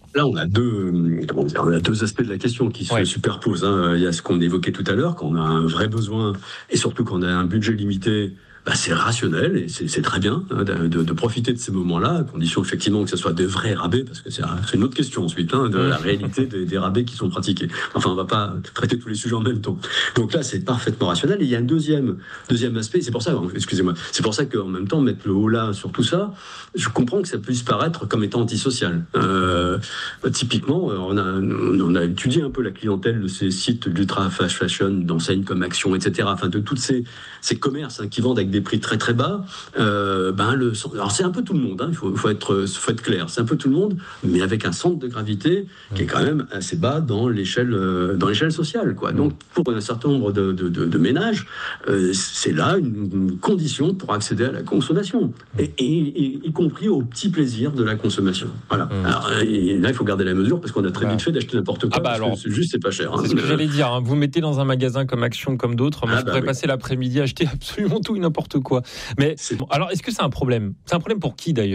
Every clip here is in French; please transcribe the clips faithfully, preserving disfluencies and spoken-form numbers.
Là, on a deux, comment dire, on a deux aspects de la question qui se ouais. superposent. Hein. Il y a ce qu'on évoquait tout à l'heure, quand on a un vrai besoin, et surtout quand on a un budget limité. Bah, c'est rationnel et c'est, c'est très bien hein, de, de, de profiter de ces moments-là, à condition effectivement que ce soit des vrais rabais, parce que c'est, c'est une autre question ensuite, hein, de la réalité des, des rabais qui sont pratiqués. Enfin, on va pas traiter tous les sujets en même temps. Donc là, c'est parfaitement rationnel. Et il y a un deuxième, deuxième aspect, c'est pour ça, excusez-moi, c'est pour ça qu'en même temps, mettre le haut là sur tout ça, je comprends que ça puisse paraître comme étant antisocial. Euh, typiquement, on a, on a étudié un peu la clientèle de ces sites d'ultra fast fashion, d'enseignes comme Action, et cetera. Enfin, de toutes ces, ces commerces hein, qui vendent avec des prix très très bas, euh, ben le, alors c'est un peu tout le monde, hein, il faut, faut, être, faut être clair, c'est un peu tout le monde, mais avec un centre de gravité qui est quand même assez bas dans l'échelle, euh, dans l'échelle sociale, quoi. Donc pour un certain nombre de, de, de, de ménages, euh, c'est là une, une condition pour accéder à la consommation, et, et, et y compris au petit plaisir de la consommation. Voilà. Mmh. Alors et là il faut garder la mesure parce qu'on a très vite fait d'acheter n'importe quoi, ah bah parce alors, que c'est juste c'est pas cher. Hein. C'est ce que euh, j'allais dire. Hein. Vous mettez dans un magasin comme Action, comme d'autres, moi ah je bah pourrais oui. passer l'après-midi à acheter absolument tout et n'importe quoi. Mais c'est... Bon, alors, est-ce que c'est un problème ? C'est un problème pour qui d'ailleurs ?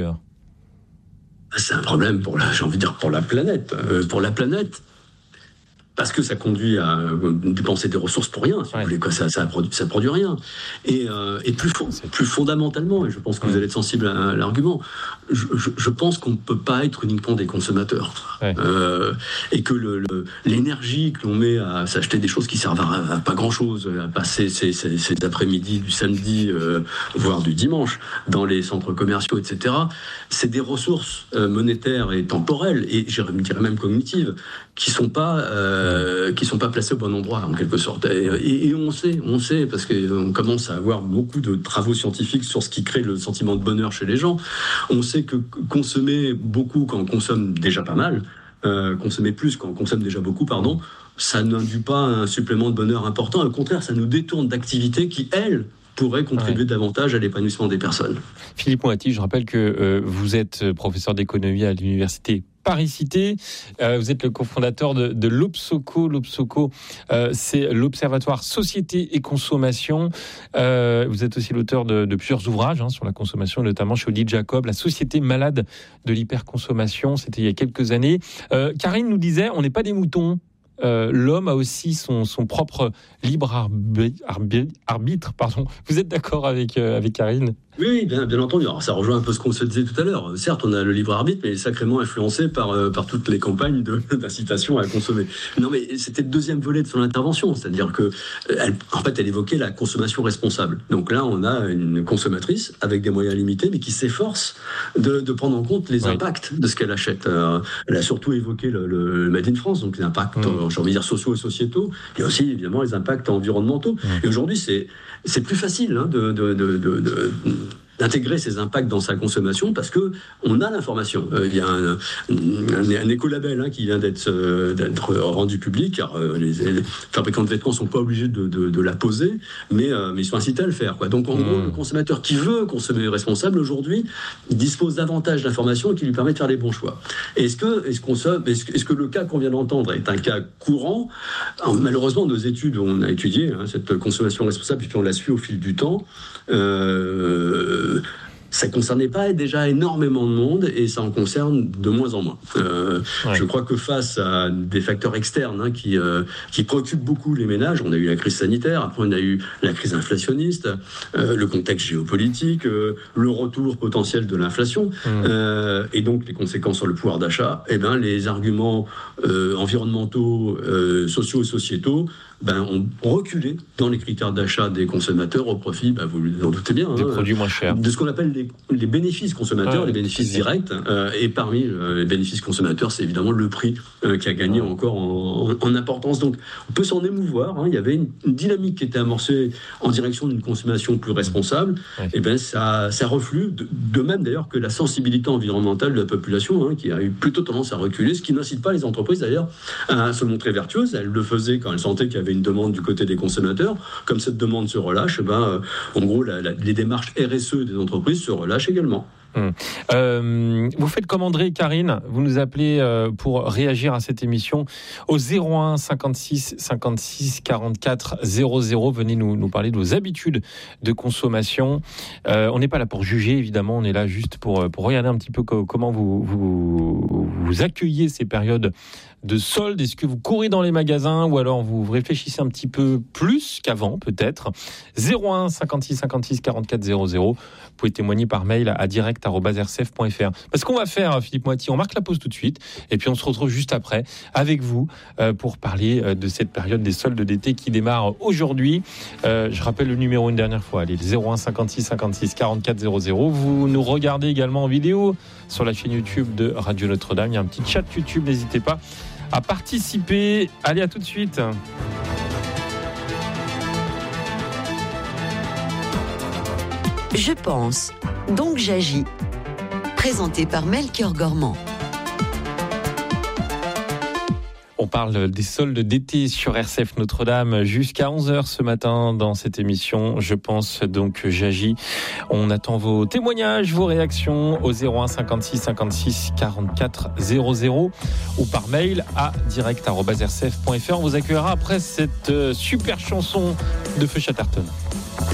C'est un problème pour la, j'ai envie de dire pour la planète, euh, pour la planète. Parce que ça conduit à dépenser des ressources pour rien, si ouais. vous voulez, quoi, ça, ça, produit, ça produit rien. Et, euh, et plus, plus fondamentalement, et je pense que vous allez être sensible à, à l'argument, je, je, je pense qu'on ne peut pas être uniquement des consommateurs. Ouais. Euh, et que le, le, l'énergie que l'on met à s'acheter des choses qui servent à, à pas grand-chose, à passer ces, ces, ces après-midi du samedi, euh, voire du dimanche, dans les centres commerciaux, et cetera, c'est des ressources euh, monétaires et temporelles, et je dirais même cognitives, qui ne sont pas... Euh, Euh, qui sont pas placés au bon endroit en quelque sorte et, et, et on sait, on sait parce qu'on commence à avoir beaucoup de travaux scientifiques sur ce qui crée le sentiment de bonheur chez les gens. On sait que consommer beaucoup quand on consomme déjà pas mal, euh, consommer plus quand on consomme déjà beaucoup, pardon, ça n'induit pas un supplément de bonheur important. Au contraire, ça nous détourne d'activités qui, elles, pourraient contribuer ouais. davantage à l'épanouissement des personnes. Philippe Moati, je rappelle que euh, vous êtes professeur d'économie à l'université Paris-Cité. Euh, vous êtes le cofondateur de, de l'Obsoco. L'Obsoco, euh, c'est l'Observatoire Société et Consommation. Euh, vous êtes aussi l'auteur de, de plusieurs ouvrages hein, sur la consommation, notamment chez Odile Jacob, La Société malade de l'hyperconsommation. C'était il y a quelques années. Euh, Karine nous disait, on n'est pas des moutons. Euh, l'homme a aussi son, son propre libre arbitre, arbitre. Pardon. Vous êtes d'accord avec, euh, avec Karine ? Oui, bien, bien entendu. Alors, ça rejoint un peu ce qu'on se disait tout à l'heure. Certes, on a le libre arbitre, mais il est sacrément influencé par, euh, par toutes les campagnes de, d'incitation à consommer. Non, mais c'était le deuxième volet de son intervention. C'est-à-dire que, elle, en fait, elle évoquait la consommation responsable. Donc là, on a une consommatrice avec des moyens limités, mais qui s'efforce de, de prendre en compte les oui. impacts de ce qu'elle achète. Euh, elle a surtout évoqué le, le Made in France, donc les impacts, mmh. euh, j'ai envie de dire, sociaux et sociétaux. Il y a aussi, évidemment, les impacts environnementaux. Mmh. Et aujourd'hui, c'est, c'est plus facile hein, de... de, de, de, de d'intégrer ces impacts dans sa consommation parce que on a l'information. Euh, il y a un, un, un écolabel hein, qui vient d'être, euh, d'être rendu public. Car euh, les, les fabricants de vêtements sont pas obligés de, de, de la poser, mais, euh, mais ils sont incités à le faire. Quoi. Donc en mmh. gros, le consommateur qui veut consommer responsable aujourd'hui dispose davantage d'informations qui lui permettent de faire les bons choix. Et est-ce que, est-ce qu'on se, est-ce que, est-ce que le cas qu'on vient d'entendre est un cas courant ? Alors, malheureusement, nos études, on a étudié hein, cette consommation responsable et puis on l'a suivi au fil du temps. Euh, ça ne concernait pas déjà énormément de monde et ça en concerne de moins en moins. Euh, ouais. Je crois que face à des facteurs externes hein, qui, euh, qui préoccupent beaucoup les ménages, on a eu la crise sanitaire, après on a eu la crise inflationniste, euh, le contexte géopolitique, euh, le retour potentiel de l'inflation mmh. euh, et donc les conséquences sur le pouvoir d'achat, et ben, les arguments euh, environnementaux, euh, sociaux et sociétaux ben, ont reculé dans les critères d'achat des consommateurs au profit, ben, vous en doutez bien, des hein, produits moins chers. De ce qu'on appelle les, les bénéfices consommateurs, ah, les bénéfices directs. Euh, et parmi euh, les bénéfices consommateurs, c'est évidemment le prix euh, qui a gagné ah. encore en, en, en importance. Donc, on peut s'en émouvoir. Hein. Il y avait une, une dynamique qui était amorcée en direction d'une consommation plus responsable. Ouais. Et ben, ça, ça reflue, de, de même d'ailleurs que la sensibilité environnementale de la population, hein, qui a eu plutôt tendance à reculer, ce qui n'incite pas les entreprises d'ailleurs à se montrer vertueuses. Elles le faisaient quand elles sentaient qu'il y avait une demande du côté des consommateurs. Comme cette demande se relâche, ben, euh, en gros, la, la, les démarches R S E des entreprises se relâchent également. Hum. Euh, vous faites commander, Karine, vous nous appelez euh, pour réagir à cette émission au zéro un cinquante-six cinquante-six quarante-quatre zéro zéro. Venez nous, nous parler de vos habitudes de consommation. Euh, on n'est pas là pour juger, évidemment, on est là juste pour, pour regarder un petit peu co- comment vous, vous, vous vous accueillez ces périodes de soldes? Est-ce que vous courez dans les magasins ou alors vous réfléchissez un petit peu plus qu'avant peut-être? Zéro un cinquante-six cinquante-six quarante-quatre zéro zéro. Vous pouvez témoigner par mail à direct arobase r c f point f r. Parce qu'on va faire, Philippe Moiti, on marque la pause tout de suite et puis on se retrouve juste après avec vous euh, pour parler euh, de cette période des soldes d'été qui démarre aujourd'hui. Euh, je rappelle le numéro une dernière fois, allez, zéro un cinquante-six cinquante-six quarante-quatre zéro zéro. Vous nous regardez également en vidéo sur la chaîne YouTube de Radio Notre-Dame. Il y a un petit chat YouTube, n'hésitez pas à participer. Allez, à tout de suite. Je pense, donc j'agis. Présenté par Melchior Gormand. On parle des soldes d'été sur R C F Notre-Dame jusqu'à onze heures ce matin dans cette émission. Je pense donc j'agis. On attend vos témoignages, vos réactions au zéro un cinquante-six cinquante-six quarante-quatre zéro zéro ou par mail à direct arobase r c f point f r. On vous accueillera après cette super chanson de Feu Chatterton.